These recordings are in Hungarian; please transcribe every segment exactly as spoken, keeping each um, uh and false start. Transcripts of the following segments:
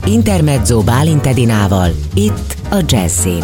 Intermezzo Bálint Edinával, itt a Jazzin.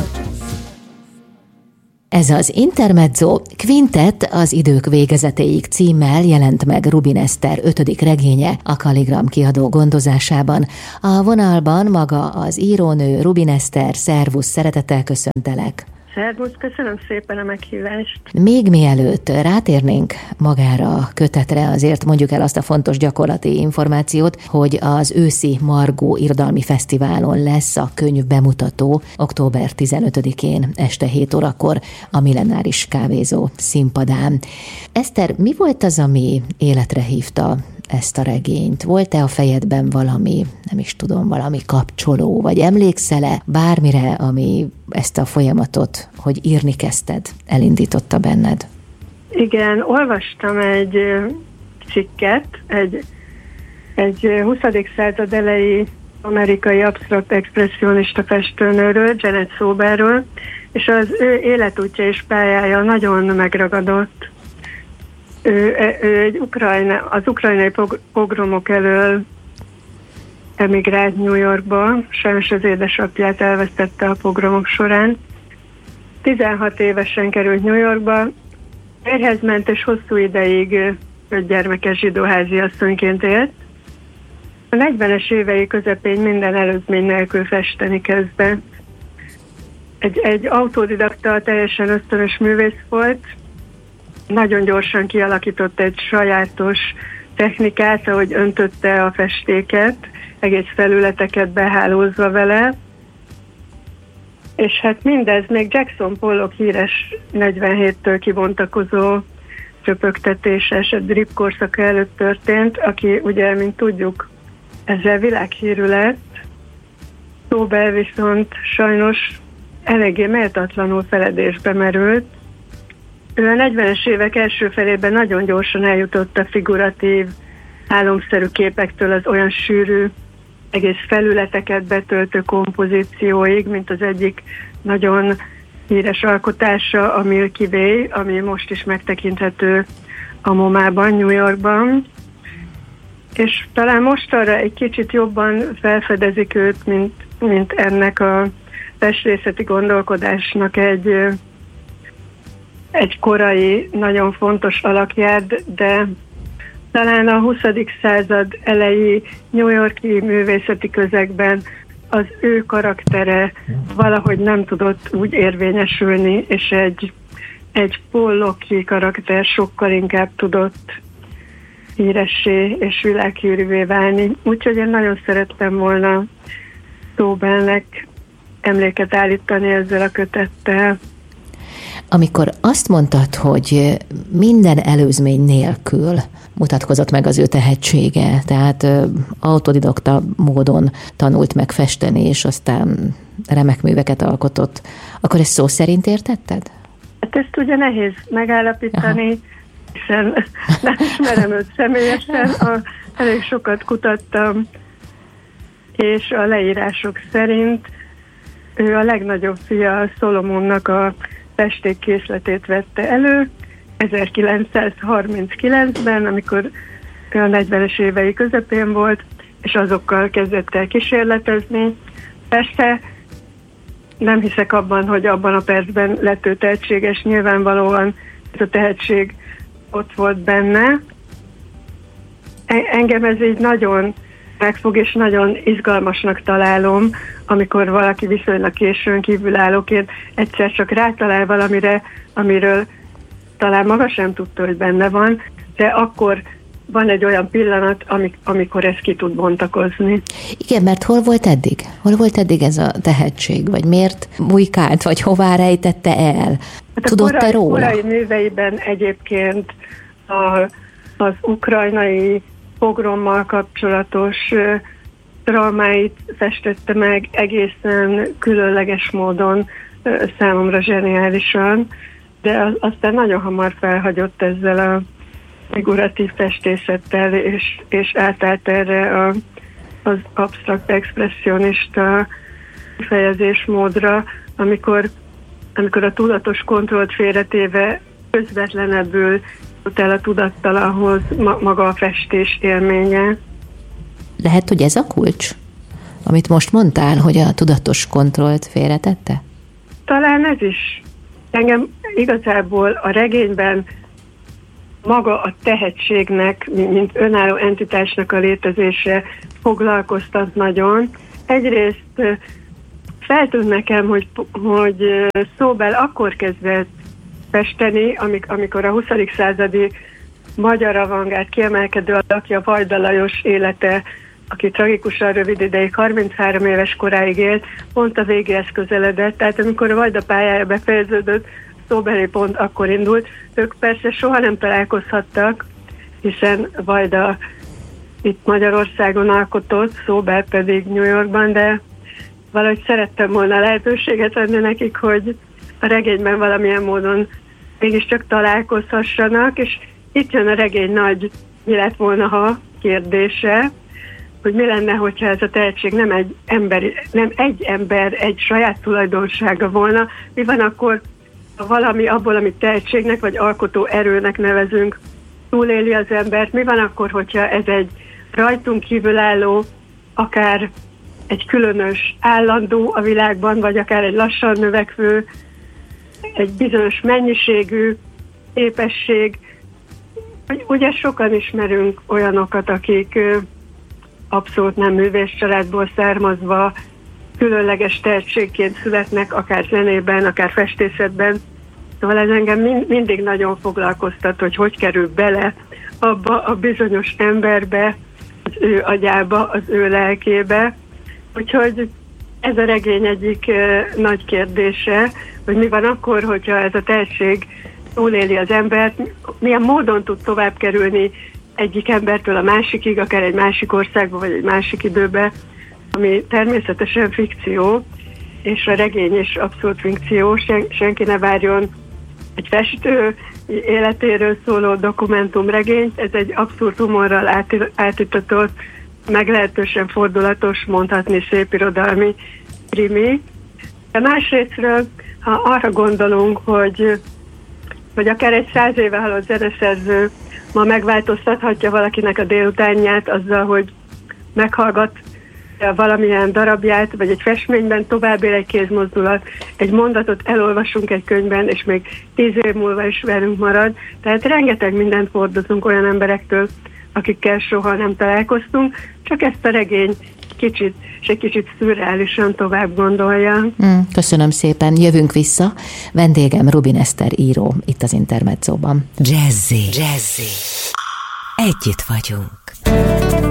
Ez az Intermezzo Quintet az idők végezetéig címmel jelent meg Rubin Eszter ötödik regénye a Kaligram kiadó gondozásában. A vonalban maga az írónő, Rubin Eszter. Szervusz, szeretettel köszöntelek. Szervusz, köszönöm szépen a meghívást. Még mielőtt rátérnénk magára a kötetre, azért mondjuk el azt a fontos gyakorlati információt, hogy az őszi Margó Irodalmi Fesztiválon lesz a könyv bemutató október tizenötödikén este hét órakor a Millenáris Kávézó színpadán. Eszter, mi volt az, ami életre hívta ezt a regényt? Volt-e a fejedben valami, nem is tudom, valami kapcsoló, vagy emlékszel-e bármire, ami ezt a folyamatot, hogy írni kezdted, elindította benned? Igen, olvastam egy cikket, egy, egy huszadik század elejé amerikai absztrakt expresszionista festőnőről, Janet Soberről, és az ő életútja és pályája nagyon megragadott. Ő, ő egy Ukrajna, az ukrajnai pogromok elől emigrált New Yorkba, sajnos az édesapját elvesztette a pogromok során. tizenhat évesen került New Yorkba, férjhez ment, és hosszú ideig öt gyermekes zsidó háziasszonyként élt. A negyvenes évei közepén minden előzmény nélkül festeni kezdte. Egy, egy autodidakta, teljesen ösztönös művész volt, nagyon gyorsan kialakított egy sajátos technikát, ahogy öntötte a festéket, egész felületeket behálózva vele, és hát mindez még Jackson Pollock híres negyvenhéttől kibontakozó csöpögtetéses, a drip korszaka előtt történt, aki ugye, mint tudjuk, ezzel világhírű lett. Sober viszont sajnos eléggé méltatlanul feledésbe merült. Ő a negyvenes évek első felében nagyon gyorsan eljutott a figuratív, álomszerű képektől az olyan sűrű, egész felületeket betöltő kompozícióig, mint az egyik nagyon híres alkotása, a Milky Way, ami most is megtekinthető a MoMA-ban, New Yorkban. És talán most arra egy kicsit jobban felfedezik őt, mint, mint ennek a testrészeti gondolkodásnak egy egy korai, nagyon fontos alakját, de talán a huszadik század elejé New York-i művészeti közegben az ő karaktere valahogy nem tudott úgy érvényesülni, és egy, egy Pollock-i karakter sokkal inkább tudott híressé és világhírűvé válni. Úgyhogy én nagyon szerettem volna Sobernek emléket állítani ezzel a kötettel. Amikor azt mondtad, hogy minden előzmény nélkül mutatkozott meg az ő tehetsége, tehát autodidakta módon tanult meg festeni, és aztán remek műveket alkotott, akkor ezt szó szerint értetted? Hát ezt ugye nehéz megállapítani, aha, hiszen nem ismerem őt személyesen, a, elég sokat kutattam, és a leírások szerint ő a legnagyobb fia Szolomonnak a festékkészletét vette elő ezerkilencszázharminckilencben, amikor ő a negyvenes évei közepén volt, és azokkal kezdett el kísérletezni. Persze nem hiszek abban, hogy abban a percben lett ő tehetséges, nyilvánvalóan ez a tehetség ott volt benne. Engem ez így nagyon megfog, és nagyon izgalmasnak találom, amikor valaki viszonylag későn kívülállóként egyszer csak rátalál valamire, amiről talán maga sem tudta, hogy benne van, de akkor van egy olyan pillanat, amik, amikor ez ki tud bontakozni. Igen, mert hol volt eddig? Hol volt eddig ez a tehetség? Vagy miért bujkált, vagy hová rejtette el? Hát tudott-e róla? A korai műveiben egyébként a, az ukrajnai pogrommal kapcsolatos traumáit festette meg egészen különleges módon, számomra zseniálisan, de aztán nagyon hamar felhagyott ezzel a figuratív festészettel, és, és átállt erre a, az absztrakt expresszionista fejezésmódra, amikor, amikor a tudatos kontrollt félretéve közvetlenebbül jut el a tudattalanhoz ma, maga a festés élménye. Lehet, hogy ez a kulcs? Amit most mondtál, hogy a tudatos kontrollt félretette? Talán ez is. Engem igazából a regényben maga a tehetségnek, mint önálló entitásnak a létezése foglalkoztat nagyon. Egyrészt feltűnt nekem, hogy, hogy Szóbel akkor kezdett festeni, amikor a huszadik századi magyar avantgárd kiemelkedő alakja Vajda Lajos élete, aki tragikusan rövid ideig, harminchárom éves koráig élt, pont a végéhez közeledett. Tehát amikor a Vajda pályája befejeződött, Szóbelé pont akkor indult. Ők persze soha nem találkozhattak, hiszen Vajda itt Magyarországon alkotott, Szóbel pedig New Yorkban, de valahogy szerettem volna lehetőséget adni nekik, hogy a regényben valamilyen módon mégiscsak találkozhassanak, és itt jön a regény nagy mi lett volna, ha kérdése, hogy mi lenne, hogyha ez a tehetség nem egy, emberi, nem egy ember, egy saját tulajdonsága volna, mi van akkor, ha valami abból, amit tehetségnek vagy alkotó erőnek nevezünk, túléli az embert, mi van akkor, hogyha ez egy rajtunk kívülálló, akár egy különös állandó a világban, vagy akár egy lassan növekvő, egy bizonyos mennyiségű képesség. Ugye sokan ismerünk olyanokat, akik abszolút nem művész családból származva különleges tehetségként születnek, akár zenében, akár festészetben. Szóval ez engem mind, mindig nagyon foglalkoztat, hogy hogy kerül bele abba a bizonyos emberbe, az ő agyába, az ő lelkébe. Úgyhogy ez a regény egyik uh, nagy kérdése, hogy mi van akkor, hogyha ez a tehetség túléli az embert, milyen módon tud tovább kerülni egyik embertől a másikig, akár egy másik országba, vagy egy másik időbe, ami természetesen fikció, és a regény is abszolút fikció, Sen, senki ne várjon egy festő életéről szóló dokumentumregényt, ez egy abszurd humorral át, átütatott, meglehetősen fordulatos, mondhatni szép irodalmi krimi. De másrésztről, ha arra gondolunk, hogy, hogy akár egy száz éve halott zeneszerző ma megváltoztathatja valakinek a délutánját azzal, hogy meghallgat valamilyen darabját, vagy egy festményben tovább él egy kézmozdulat, egy mondatot elolvasunk egy könyvben, és még tíz év múlva is velünk marad. Tehát rengeteg mindent hordozunk olyan emberektől, akikkel soha nem találkoztunk, csak ezt a regény kicsit, és egy kicsit szürreálisan tovább gondolja. Mm, köszönöm szépen, jövünk vissza. Vendégem Rubin Eszter író, itt az Intermedzóban. Jazzy, Jazzy. Együtt vagyunk.